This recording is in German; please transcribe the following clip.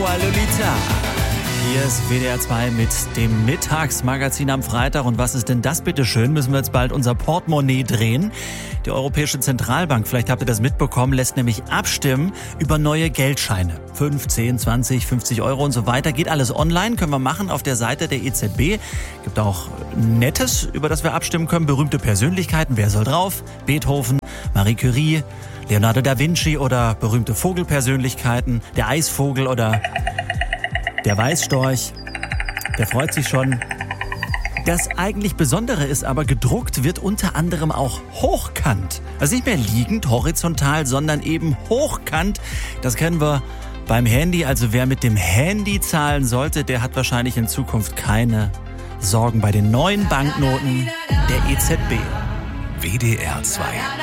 Agua Lolita. Hier ist WDR 2 mit dem Mittagsmagazin am Freitag. Und was ist denn das bitte schön? Müssen wir jetzt bald unser Portemonnaie drehen? Die Europäische Zentralbank, vielleicht habt ihr das mitbekommen, lässt nämlich abstimmen über neue Geldscheine. 5, 10, 20, 50 Euro und so weiter. Geht alles online, können wir machen auf der Seite der EZB. Gibt auch Nettes, über das wir abstimmen können. Berühmte Persönlichkeiten, wer soll drauf? Beethoven, Marie Curie, Leonardo da Vinci oder berühmte Vogelpersönlichkeiten. Der Eisvogel oder der Weißstorch. Der freut sich schon. Das eigentlich Besondere ist aber, gedruckt wird unter anderem auch hochkant. Also nicht mehr liegend, horizontal, sondern eben hochkant. Das kennen wir beim Handy. Also wer mit dem Handy zahlen sollte, der hat wahrscheinlich in Zukunft keine Sorgen bei den neuen Banknoten der EZB. WDR 2